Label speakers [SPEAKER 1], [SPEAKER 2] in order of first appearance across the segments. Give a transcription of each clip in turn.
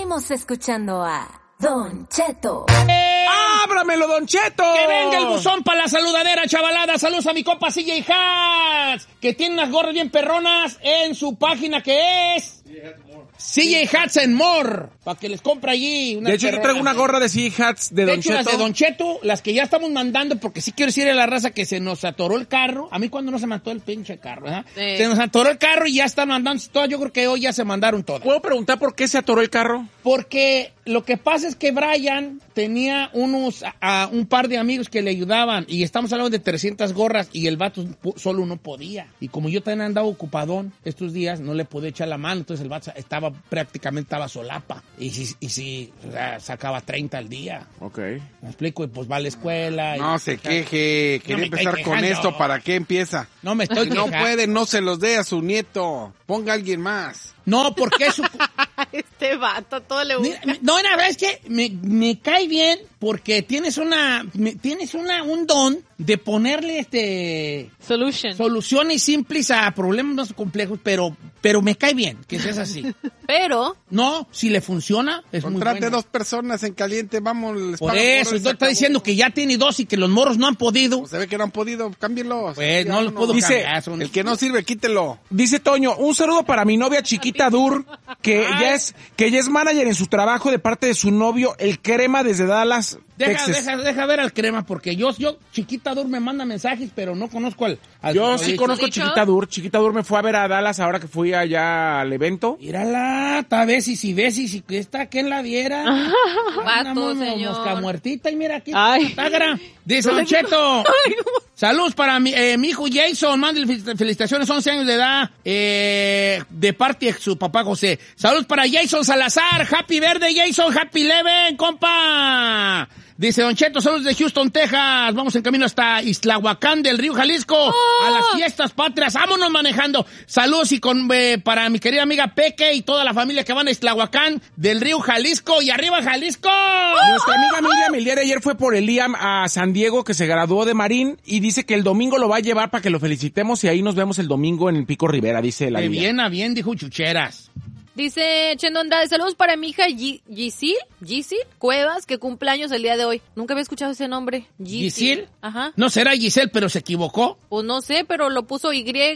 [SPEAKER 1] Estamos escuchando a Don Cheto.
[SPEAKER 2] ¡Ábramelo, Don Cheto!
[SPEAKER 3] ¡Que venga el buzón para la saludadera, chavalada! Saludos a mi compa CJ Hats, que tiene unas gorras bien perronas en su página que es CJ Hats and More, para que les compre allí unas
[SPEAKER 2] De hecho, yo traigo una gorra de CJ Hats de Don Cheto.
[SPEAKER 3] las de Don Cheto, las que ya estamos mandando, porque sí quiero decirle a la raza que se nos atoró el carro. A mí cuando no se mató el pinche carro, ¿verdad? Sí. Se nos atoró el carro y ya están mandando todas. Yo creo que hoy ya se mandaron todas.
[SPEAKER 2] ¿Puedo preguntar por qué se atoró el carro?
[SPEAKER 3] Porque lo que pasa es que Brian tenía un par de amigos que le ayudaban, y estamos hablando de 300 gorras, y el vato solo no podía. Y como yo también andaba ocupadón estos días, no le pude echar la mano, entonces el vato estaba solapa. Y si o sea, sacaba 30 al día.
[SPEAKER 2] Ok.
[SPEAKER 3] ¿Me explico? Y pues va a la escuela.
[SPEAKER 4] No se queje. Quería empezar con esto. ¿Para qué empieza?
[SPEAKER 3] No me estoy
[SPEAKER 4] quejando. No puede, no se los dé a su nieto. Ponga a alguien más.
[SPEAKER 3] No, porque eso...
[SPEAKER 5] Este vato, todo le gusta.
[SPEAKER 3] No, la verdad es que me cae bien porque tienes un don de ponerle soluciones simples a problemas más complejos, pero me cae bien que seas así.
[SPEAKER 5] Pero...
[SPEAKER 3] No, si le funciona, es muy bueno.
[SPEAKER 4] Contrate 2 personas en caliente, vamos.
[SPEAKER 3] Por eso, está diciendo que ya tiene 2 y que los morros no han podido.
[SPEAKER 4] Pues se ve que no han podido, cámbienlos.
[SPEAKER 3] Pues no los puedo cambiar.
[SPEAKER 4] El que no sirve, quítelo.
[SPEAKER 2] Dice Toño, un saludo para mi novia Chiquita Dur, que ya es manager en su trabajo de parte de su novio, el Crema desde Dallas, Texas.
[SPEAKER 3] Deja ver al Crema, porque yo Chiquita Dur me manda mensajes, pero no conozco al
[SPEAKER 2] yo sí conozco a Chiquita Dur. Chiquita Dur me fue a ver a Dallas ahora que fui allá al evento.
[SPEAKER 3] Mírala, si esta, ¿quién la viera?
[SPEAKER 5] Vato, señor.
[SPEAKER 3] Mosca muertita, y mira aquí.
[SPEAKER 5] Ay.
[SPEAKER 3] Tagra. Dice Don Cheto. Saludos para mi hijo Jason, mándale felicitaciones, 11 años de edad, de parte de su papá José. Saludos para Jason Salazar, happy birthday Jason, happy 11, compa. Dice Don Cheto, saludos de Houston, Texas. Vamos en camino hasta Islahuacán del Río Jalisco, a las fiestas patrias. Vámonos manejando. Saludos y para mi querida amiga Peque y toda la familia que van a Islahuacán del Río Jalisco. ¡Y arriba Jalisco!
[SPEAKER 2] Nuestra amiga Miriam el día de ayer fue por el IAM a San Diego, que se graduó de Marín, y dice que el domingo lo va a llevar para que lo felicitemos, y ahí nos vemos el domingo en el Pico Rivera, dice la
[SPEAKER 3] Miriam. De bien a bien, dijo Chucheras.
[SPEAKER 5] Dice Chendo Andrade, saludos para mi hija Gisil Cuevas, que cumpleaños el día de hoy. Nunca había escuchado ese nombre.
[SPEAKER 3] ¿Gisil?
[SPEAKER 5] Ajá.
[SPEAKER 3] ¿No será Giselle, pero se equivocó?
[SPEAKER 5] Pues no sé, pero lo puso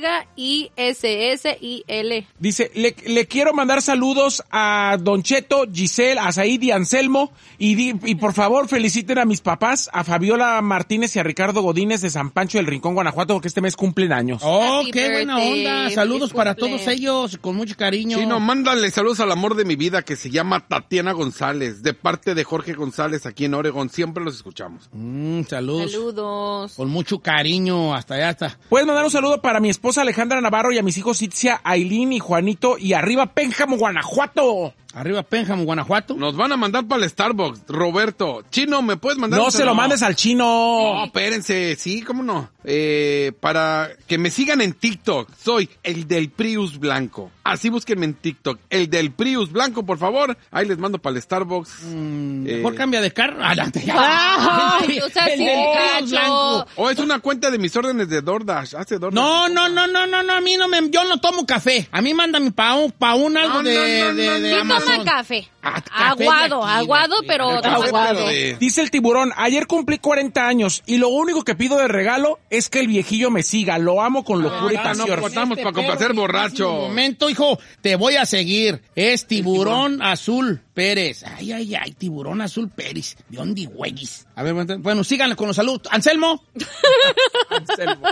[SPEAKER 5] YISSIL.
[SPEAKER 2] Dice, le quiero mandar saludos a Don Cheto, Giselle, a Said y Anselmo, y por favor feliciten a mis papás, a Fabiola Martínez y a Ricardo Godínez de San Pancho del Rincón, Guanajuato, porque este mes cumplen años.
[SPEAKER 3] Oh, qué buena onda. Saludos para todos ellos, con mucho cariño.
[SPEAKER 4] Sí, no, mándale saludos al amor de mi vida, que se llama Tatiana González, de parte de Jorge González, aquí en Oregon. Siempre los escuchamos.
[SPEAKER 3] Saludos. Con mucho cariño, hasta allá está.
[SPEAKER 2] Puedes mandar un saludo para mi esposa Alejandra Navarro y a mis hijos Itzia, Ailín y Juanito, y arriba Pénjamo, Guanajuato.
[SPEAKER 3] Arriba Pénjamo, Guanajuato.
[SPEAKER 4] Nos van a mandar para el Starbucks, Roberto. Chino, ¿me puedes mandar?
[SPEAKER 2] No se lo mandes al chino.
[SPEAKER 4] No, espérense, sí, cómo no. Para que me sigan en TikTok, soy el del Prius Blanco. Así búsquenme en TikTok, el del Prius Blanco, por favor. Ahí les mando para el Starbucks.
[SPEAKER 3] Mejor cambia de carro. Adelante.
[SPEAKER 5] Ay, o sea, sí,
[SPEAKER 4] Blanco. O es una cuenta de mis órdenes de DoorDash. Hace DoorDash.
[SPEAKER 3] No, a mí yo no tomo café. A mí mándame pa' un algo de Amazon.
[SPEAKER 5] Toma café. Aguado, pero aguado.
[SPEAKER 2] Dice el Tiburón, ayer cumplí 40 años y lo único que pido de regalo es que el viejillo me siga. Lo amo con locura y pasión.
[SPEAKER 4] No estamos para complacer borracho.
[SPEAKER 3] Un momento, hijo, te voy a seguir. Es Tiburón Azul Pérez. Ay, Tiburón Azul Pérez. ¿De dónde güeyes? A ver, bueno, síganle con los saludos. ¿Anselmo?
[SPEAKER 2] Anselmo.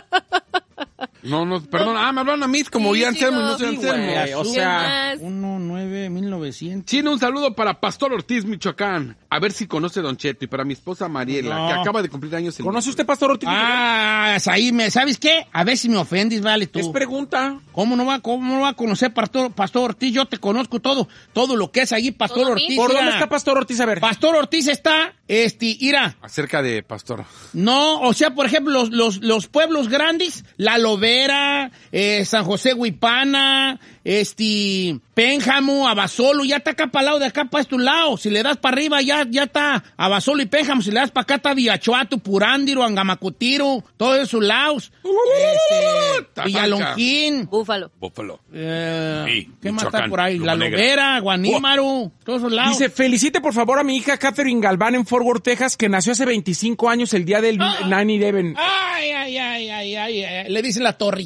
[SPEAKER 4] No, perdón. Me hablaron a mí como ya Anselmo y no soy Anselmo.
[SPEAKER 2] O sea,
[SPEAKER 3] 1900.
[SPEAKER 4] Chino, un saludo para Pastor Ortiz, Michoacán. A ver si conoce Don Cheto, y para mi esposa Mariela, que acaba de cumplir años.
[SPEAKER 2] ¿Conoce usted Pastor Ortiz?
[SPEAKER 3] Ahí ¿sabes qué? A ver si me ofendes, vale, tú.
[SPEAKER 2] Es pregunta.
[SPEAKER 3] ¿Cómo no va a conocer Pastor Ortiz? Yo te conozco todo lo que es ahí, Pastor Ortiz.
[SPEAKER 2] ¿Por dónde está Pastor Ortiz? A ver.
[SPEAKER 3] Pastor Ortiz está, ira.
[SPEAKER 4] Acerca de Pastor.
[SPEAKER 3] No, o sea, por ejemplo, los pueblos grandes, La Lobera, San José Huipana, Pénjamo, Abasolo, ya está acá para el lado de acá, para este lado. Si le das para arriba, ya está Abasolo y Pénjamo. Si le das para acá, está Villachuato, Purándiro, Angamacutiro, todos esos lados. Villalonquín.
[SPEAKER 5] Búfalo.
[SPEAKER 3] ¿Qué más
[SPEAKER 4] Michoacán,
[SPEAKER 3] está por ahí? La
[SPEAKER 4] Loma Negra.
[SPEAKER 3] Lobera, Guanímaro, todos esos lados.
[SPEAKER 2] Dice, felicite por favor a mi hija Catherine Galván en Fort Worth, Texas, que nació hace 25 años el día del 9/11.
[SPEAKER 3] Ay. Le dice la torre.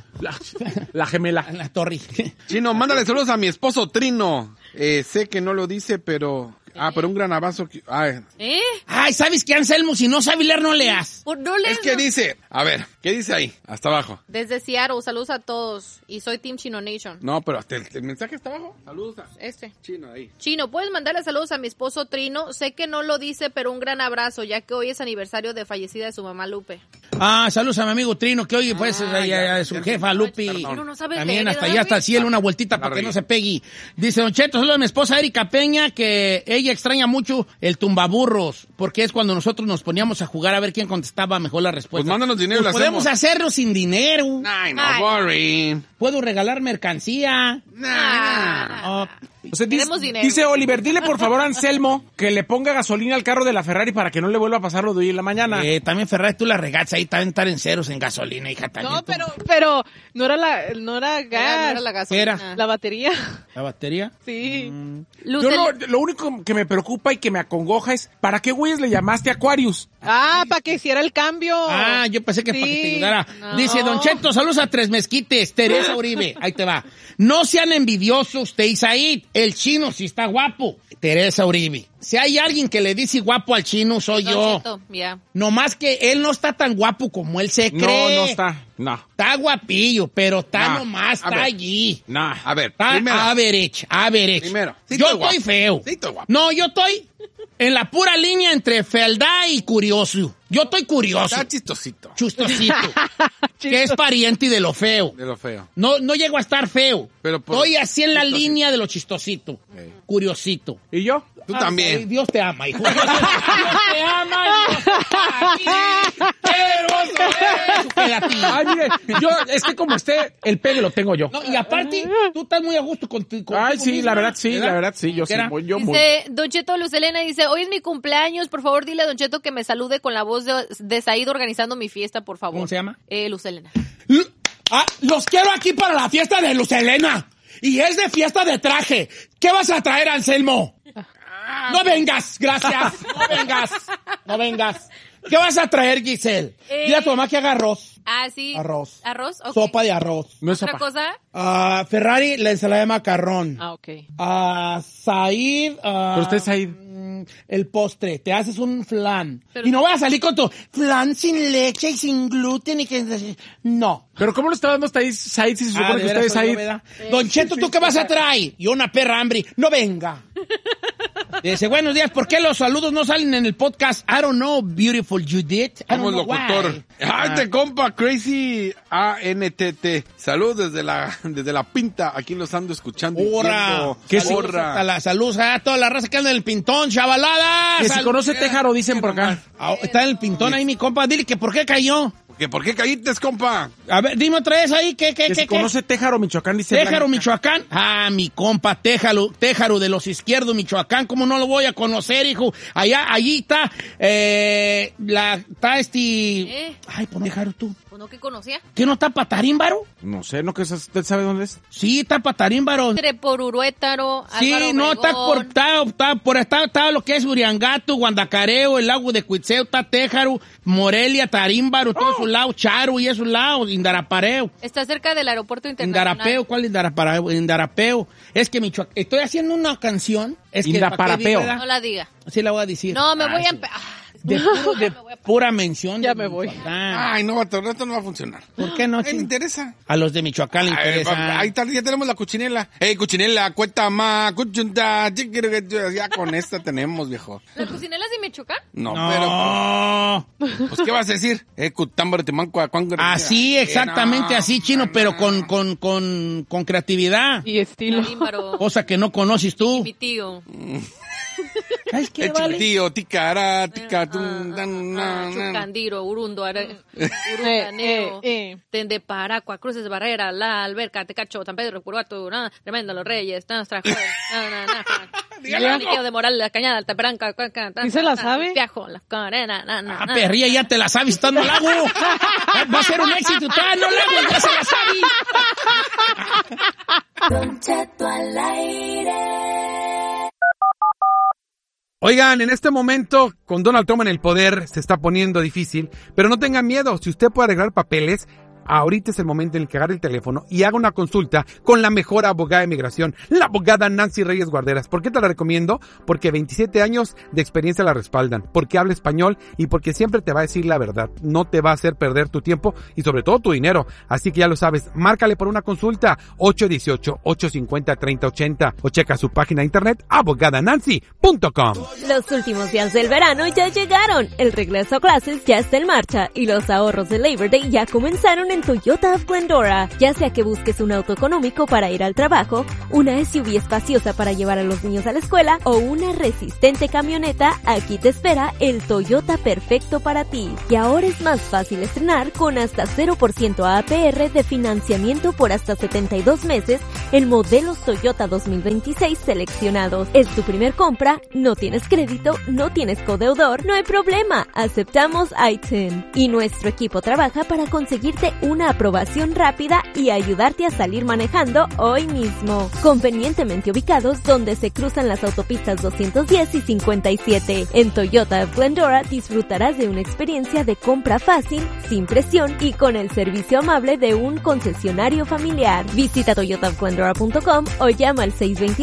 [SPEAKER 2] La gemela.
[SPEAKER 3] La torre.
[SPEAKER 4] Chino, mándale saludos a mi esposo Trino. Sé que no lo dice, pero... pero un gran abrazo.
[SPEAKER 5] ¿Eh?
[SPEAKER 3] Ay, ¿sabes qué, Anselmo? Si no sabes leer, no leas.
[SPEAKER 5] No lees,
[SPEAKER 4] Es que
[SPEAKER 5] no.
[SPEAKER 4] dice... A ver, ¿qué dice ahí? Hasta abajo.
[SPEAKER 5] Desde Seattle, saludos a todos. Y soy Team Chino Nation.
[SPEAKER 4] No, pero hasta el mensaje está abajo. Saludos a
[SPEAKER 5] Este.
[SPEAKER 4] Chino ahí.
[SPEAKER 5] Chino, ¿puedes mandarle saludos a mi esposo Trino? Sé que no lo dice, pero un gran abrazo, ya que hoy es aniversario de fallecida de su mamá Lupe.
[SPEAKER 3] Saludos a mi amigo Trino, que oye, pues,
[SPEAKER 4] ya,
[SPEAKER 3] su
[SPEAKER 4] ya,
[SPEAKER 3] jefa, Lupi.
[SPEAKER 5] Chino no sabe
[SPEAKER 3] También
[SPEAKER 5] leer,
[SPEAKER 3] hasta allá, hasta el cielo, una vueltita para que no se pegue. Dice Don Cheto, saludos a mi esposa Erika Peña, que ella extraña mucho el tumbaburros, porque es cuando nosotros nos poníamos a jugar a ver quién contestaba mejor la respuesta.
[SPEAKER 4] Pues mándanos dinero,
[SPEAKER 3] Pues
[SPEAKER 4] lo
[SPEAKER 3] podemos
[SPEAKER 4] hacemos.
[SPEAKER 3] hacerlo sin dinero.
[SPEAKER 4] Ay, no, boring.
[SPEAKER 3] Puedo regalar mercancía. Oh,
[SPEAKER 2] O sea,
[SPEAKER 5] Queremos dinero.
[SPEAKER 2] dice Oliver, dile por favor a Anselmo que le ponga gasolina al carro de la Ferrari para que no le vuelva a pasar lo de hoy en la mañana.
[SPEAKER 3] también Ferrari, tú la regatas ahí, también estar en ceros en gasolina, hija. También
[SPEAKER 6] No,
[SPEAKER 3] tú.
[SPEAKER 6] pero no era gas.
[SPEAKER 5] No era la gasolina.
[SPEAKER 3] Era.
[SPEAKER 6] La batería.
[SPEAKER 3] ¿La batería?
[SPEAKER 6] Sí.
[SPEAKER 2] Yo lo único que me preocupa y que me acongoja es, ¿para qué güeyes le llamaste a Aquarius?
[SPEAKER 6] Para que hiciera el cambio.
[SPEAKER 3] Yo pensé que para que te
[SPEAKER 6] Sí.
[SPEAKER 3] ayudara.
[SPEAKER 5] No.
[SPEAKER 3] Dice Don Cheto, saludos a Tres Mezquites, Teresa Uribe. Ahí te va. No sean envidiosos, usted y Said. El chino sí está guapo. Teresa Uribe. Si hay alguien que le dice guapo al chino, soy
[SPEAKER 5] Don
[SPEAKER 3] yo.
[SPEAKER 5] Cheto, ya.
[SPEAKER 3] No más que él no está tan guapo como él se cree.
[SPEAKER 2] No está. No.
[SPEAKER 3] Está guapillo, pero está
[SPEAKER 4] No.
[SPEAKER 3] nomás,
[SPEAKER 4] A
[SPEAKER 3] está
[SPEAKER 4] ver.
[SPEAKER 3] allí.
[SPEAKER 2] No.
[SPEAKER 4] A ver,
[SPEAKER 3] Está
[SPEAKER 4] primero.
[SPEAKER 3] average.
[SPEAKER 4] Primero. Sí
[SPEAKER 3] Yo
[SPEAKER 4] estoy guapo.
[SPEAKER 3] estoy feo.
[SPEAKER 4] Sí estoy guapo.
[SPEAKER 3] No, yo estoy en la pura línea entre fealdad y curioso. Yo estoy curioso.
[SPEAKER 4] Está chistosito.
[SPEAKER 3] Chustosito. Que es pariente de lo feo.
[SPEAKER 4] De lo feo.
[SPEAKER 3] No llego a estar feo.
[SPEAKER 4] Pero por-
[SPEAKER 3] estoy así en la
[SPEAKER 4] chistosito.
[SPEAKER 3] línea de lo chistosito. Curiosito.
[SPEAKER 2] ¿Y yo?
[SPEAKER 4] Tú también.
[SPEAKER 3] Ay, Dios te ama, hijo. Dios te ama, Dios te ama a ti. Pero a ti.
[SPEAKER 2] Ay, mire, yo, es que como esté, el pegue lo tengo yo.
[SPEAKER 3] No, y aparte, tú estás muy a gusto contigo.
[SPEAKER 2] Ay, sí, la verdad, sí, yo sí,
[SPEAKER 3] ¿Qué era?
[SPEAKER 2] yo muy.
[SPEAKER 5] Dice Don Cheto Luz Elena, dice, hoy es mi cumpleaños, por favor dile a Don Cheto que me salude con la voz de Said organizando mi fiesta, por favor.
[SPEAKER 3] ¿Cómo se llama?
[SPEAKER 5] Luz Elena.
[SPEAKER 3] Los quiero aquí para la fiesta de Luz Helena. Y es de fiesta de traje. ¿Qué vas a traer, Anselmo? No vengas, gracias. No vengas. ¿Qué vas a traer, Giselle? Dile a tu mamá que haga arroz.
[SPEAKER 5] Sí.
[SPEAKER 3] Arroz.
[SPEAKER 5] ¿Arroz? Ok.
[SPEAKER 3] Sopa de arroz.
[SPEAKER 2] No es
[SPEAKER 5] ¿Otra
[SPEAKER 2] sopa.
[SPEAKER 5] cosa?
[SPEAKER 3] Ferrari, la ensalada de macarrón.
[SPEAKER 6] Ok.
[SPEAKER 3] Said,
[SPEAKER 2] Pero usted es ahí.
[SPEAKER 3] el postre. Te haces un flan.
[SPEAKER 5] Pero-
[SPEAKER 3] Y no vas a salir con tu flan sin leche y sin gluten y que... No.
[SPEAKER 2] Pero ¿cómo le está dando hasta ahí Said si se supone
[SPEAKER 3] ¿de
[SPEAKER 2] que
[SPEAKER 3] veras
[SPEAKER 2] usted es
[SPEAKER 3] soy yo,
[SPEAKER 2] Said?
[SPEAKER 3] verdad? Don Cheto, ¿tú qué vas a traer? Y una perra hambre. No venga. Dice, buenos días, ¿por qué los saludos no salen en el podcast? I don't know, beautiful Judith. I
[SPEAKER 4] Como
[SPEAKER 3] don't know
[SPEAKER 4] locutor.
[SPEAKER 3] why.
[SPEAKER 4] Ay, te compa, Crazy ANTT. Saludos desde la pinta. Aquí los ando escuchando. y
[SPEAKER 3] ¡Hora!
[SPEAKER 4] viendo.
[SPEAKER 3] Saludos Saludos a toda la raza que anda en el Pintón, chavalada.
[SPEAKER 2] Que si conoce Téjaro, dicen por acá.
[SPEAKER 3] Está en el Pintón ahí, mi compa. Dile que por qué cayó.
[SPEAKER 4] ¿Por qué caíste, compa?
[SPEAKER 3] A ver, dime otra vez ahí. ¿Qué?
[SPEAKER 2] Que si conoce Téjaro, Michoacán, dice
[SPEAKER 3] Téjaro,
[SPEAKER 2] Blanca.
[SPEAKER 3] Michoacán. Mi compa, Téjaro de los Izquierdos, Michoacán. ¿Cómo no lo voy a conocer, hijo? Allí está, está Ay, pues Téjaro tú.
[SPEAKER 5] Pues no que conocía.
[SPEAKER 3] ¿Qué no está Patarímbaro?
[SPEAKER 2] No sé, ¿no que usted sabe dónde es?
[SPEAKER 3] Sí, está Patarímbaro.
[SPEAKER 5] Entre por Uruétaro,
[SPEAKER 3] Sí,
[SPEAKER 5] Álvaro
[SPEAKER 3] no,
[SPEAKER 5] Obregón.
[SPEAKER 3] está lo que es Uriangato, Guandacareo, el lago de Cuitzeo, está Téjaro, Morelia, Tarímbaro, todos esos lados, Charo y esos lados, Indarapareo.
[SPEAKER 5] Está cerca del aeropuerto internacional.
[SPEAKER 3] Indarapeo, ¿cuál Indarapareo? Indarapeo. Es que Michoacán, estoy haciendo una canción. Es que
[SPEAKER 2] Indaparapeo.
[SPEAKER 3] ¿para qué,
[SPEAKER 5] No la diga.
[SPEAKER 3] sí la voy a decir.
[SPEAKER 5] No, me voy a...
[SPEAKER 3] sí. De pura mención.
[SPEAKER 6] Ya
[SPEAKER 3] de
[SPEAKER 6] me voy.
[SPEAKER 3] Michoacán.
[SPEAKER 4] Ay, no, esto no va a funcionar.
[SPEAKER 3] ¿Por qué no,
[SPEAKER 4] Ay, me
[SPEAKER 3] ching?
[SPEAKER 4] interesa.
[SPEAKER 3] A los de Michoacán le interesa.
[SPEAKER 4] Ahí está, ya tenemos la cuchinela. Cuchinela, cuenta más, cuchunta, ya con esta tenemos, viejo.
[SPEAKER 5] ¿La cocinela de Michoacán?
[SPEAKER 4] No,
[SPEAKER 3] No.
[SPEAKER 4] pero, pues, ¿qué vas a decir? Cutámbaro, temanco, cuángo.
[SPEAKER 3] Así, exactamente
[SPEAKER 4] No,
[SPEAKER 3] así, chino,
[SPEAKER 4] no,
[SPEAKER 3] pero
[SPEAKER 4] no.
[SPEAKER 3] con creatividad.
[SPEAKER 6] Y estilo.
[SPEAKER 5] Tarímbaro.
[SPEAKER 3] Cosa que no conoces tú.
[SPEAKER 5] Mi tío.
[SPEAKER 3] ¿Sabes qué,
[SPEAKER 4] Échale,
[SPEAKER 3] vale?
[SPEAKER 4] tío, ticara, tica,
[SPEAKER 5] Chucandiro, Urundo, Urundaneo, Tende Paracua, Cruces Barrera, La Alberca, Tecacho, San Pedro, Curvato, Tremendo, Los Reyes, Niqueo de Moral, La Cañada, Altaperanca,
[SPEAKER 6] ¿Sí se la sabe?
[SPEAKER 5] Piajo, La Corena,
[SPEAKER 3] Perría, ya te la sabes, estando al lago. Va a ser un éxito, no lago, ya se la sabes.
[SPEAKER 1] Don Cheto al aire.
[SPEAKER 4] Oigan, en este momento, con Donald Trump en el poder, se está poniendo difícil, pero no tengan miedo, si usted puede arreglar papeles, ahorita es el momento en el que agarre el teléfono y haga una consulta con la mejor abogada de migración, la abogada Nancy Reyes Guarderas. ¿Por qué te la recomiendo? Porque 27 años de experiencia la respaldan, porque habla español y porque siempre te va a decir la verdad. No te va a hacer perder tu tiempo y sobre todo tu dinero. Así que ya lo sabes, márcale por una consulta 818-850-3080 o checa su página de internet abogadanancy.com.
[SPEAKER 7] Los últimos días del verano ya llegaron. El regreso a clases ya está en marcha y los ahorros de Labor Day ya comenzaron en Toyota of Glendora. Ya sea que busques un auto económico para ir al trabajo, una SUV espaciosa para llevar a los niños a la escuela o una resistente camioneta, aquí te espera el Toyota perfecto para ti. Y ahora es más fácil estrenar con hasta 0% APR de financiamiento por hasta 72 meses en modelos Toyota 2026 seleccionados. Es tu primer compra, no tienes crédito, no tienes codeudor, no hay problema, aceptamos I-10. Y nuestro equipo trabaja para conseguirte una aprobación rápida y ayudarte a salir manejando hoy mismo. Convenientemente ubicados donde se cruzan las autopistas 210 y 57. En Toyota of Glendora disfrutarás de una experiencia de compra fácil, sin presión y con el servicio amable de un concesionario familiar. Visita toyotaofglendora.com o llama al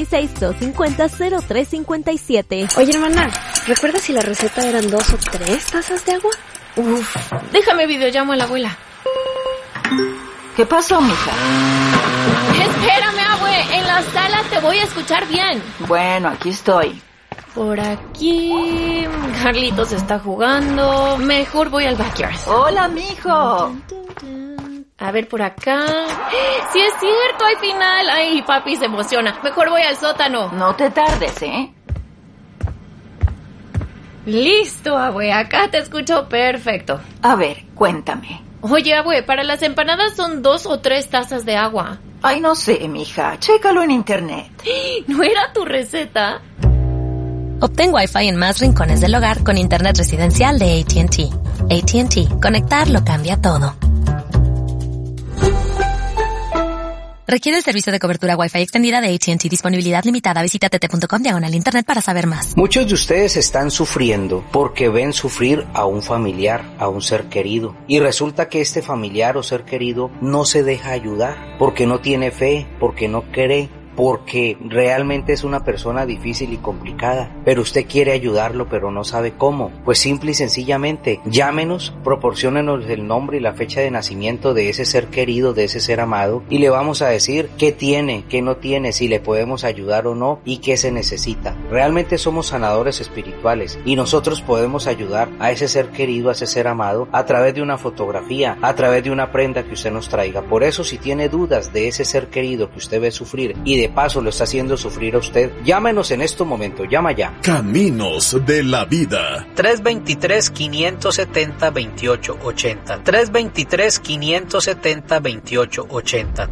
[SPEAKER 7] 626-250-0357.
[SPEAKER 8] Oye, hermana, ¿recuerdas si la receta eran 2 o 3 tazas de agua? Uf, déjame videollamo a la abuela.
[SPEAKER 9] ¿Qué pasó, mija?
[SPEAKER 8] Espérame, abue, en la sala te voy a escuchar bien.
[SPEAKER 9] Bueno, aquí estoy.
[SPEAKER 8] Por aquí... Carlitos está jugando. Mejor voy al backyard.
[SPEAKER 9] Hola, mijo.
[SPEAKER 8] A ver, por acá... ¡Sí es cierto! ¡Hay final! ¡Ay, papi se emociona! Mejor voy al sótano.
[SPEAKER 9] No te tardes, ¿eh?
[SPEAKER 8] Listo, abue. Acá te escucho perfecto.
[SPEAKER 9] A ver, cuéntame.
[SPEAKER 8] Oye, abue, para las empanadas son 2 o 3 tazas de agua.
[SPEAKER 9] Ay, no sé, mija. Chécalo en internet.
[SPEAKER 8] ¿No era tu receta?
[SPEAKER 7] Obtén Wi-Fi en más rincones del hogar con internet residencial de AT&T. AT&T. Conectar lo cambia todo. Requiere el servicio de cobertura Wi-Fi extendida de AT&T. Disponibilidad limitada. Visita tt.com/internet para saber más.
[SPEAKER 10] Muchos de ustedes están sufriendo porque ven sufrir a un familiar, a un ser querido. Y resulta que este familiar o ser querido no se deja ayudar porque no tiene fe, porque no cree, porque realmente es una persona difícil y complicada, pero usted quiere ayudarlo pero no sabe cómo. Pues simple y sencillamente, llámenos, proporciónenos el nombre y la fecha de nacimiento de ese ser querido, de ese ser amado, y le vamos a decir qué tiene, qué no tiene, si le podemos ayudar o no y qué se necesita. Realmente somos sanadores espirituales y nosotros podemos ayudar a ese ser querido, a ese ser amado, a través de una fotografía, a través de una prenda que usted nos traiga. Por eso, si tiene dudas de ese ser querido que usted ve sufrir y de paso lo está haciendo sufrir a usted, llámenos en este momento, llama ya.
[SPEAKER 11] Caminos de la Vida.
[SPEAKER 10] 323-570-2880. 323-570-2880.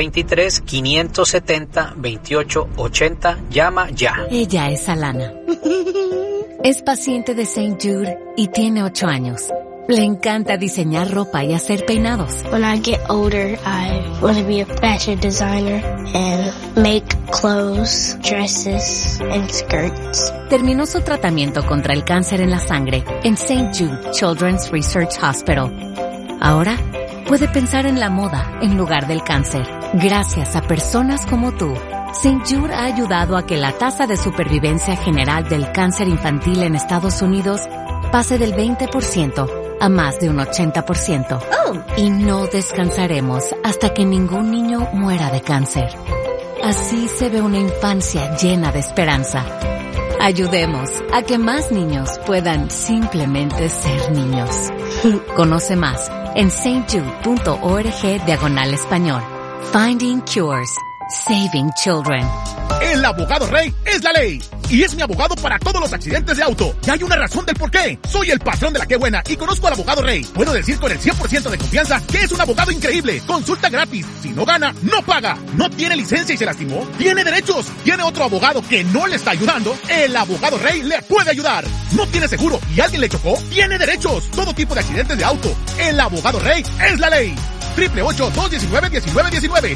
[SPEAKER 10] 323-570-2880. Llama ya.
[SPEAKER 1] Ella es Alana. Es paciente de St. Jude y tiene 8 años. Le encanta diseñar ropa y hacer peinados.
[SPEAKER 12] When I get older, I want to be a fashion designer and make clothes, dresses, and skirts.
[SPEAKER 1] Terminó su tratamiento contra el cáncer en la sangre en St. Jude Children's Research Hospital. Ahora puede pensar en la moda en lugar del cáncer. Gracias a personas como tú, St. Jude ha ayudado a que la tasa de supervivencia general del cáncer infantil en Estados Unidos pase del 20% a más de un 80%. Y no descansaremos hasta que ningún niño muera de cáncer. Así se ve una infancia llena de esperanza. Ayudemos a que más niños puedan simplemente ser niños. Conoce más en stjude.org/español. Finding Cures. Saving Children.
[SPEAKER 13] El abogado rey es la ley. y es mi abogado para todos los accidentes de auto. Y hay una razón del por qué. Soy el patrón de la Qué Buena y conozco al abogado Rey. Puedo decir con el 100% de confianza que es un abogado increíble. Consulta gratis. Si no gana, no paga. No tiene licencia y se lastimó. Tiene derechos. Tiene otro abogado que no le está ayudando. El abogado Rey le puede ayudar. No tiene seguro y alguien le chocó. Tiene derechos. Todo tipo de accidentes de auto. El abogado Rey es la ley. 888-219-1919.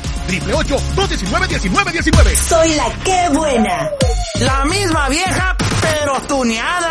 [SPEAKER 13] 888-219-1919.
[SPEAKER 14] Soy la Qué Buena.
[SPEAKER 15] La misma vieja, pero tuneada.